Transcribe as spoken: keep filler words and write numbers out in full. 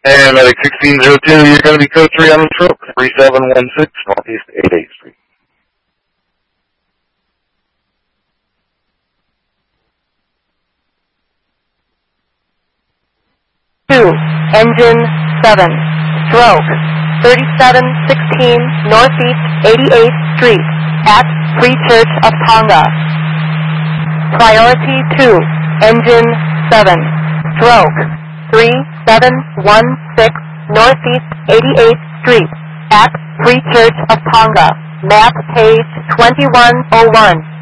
And Medic sixteen oh two, you're going to be code three on the stroke, three seven one six Northeast eighty-eighth Street. two, engine seven, stroke, thirty-seven sixteen Northeast eighty-eighth Street, at Free Church of Tonga. Priority two, engine seven, stroke, three seven one six Northeast eighty-eighth Street, at Free Church of Tonga. Map page twenty-one oh one.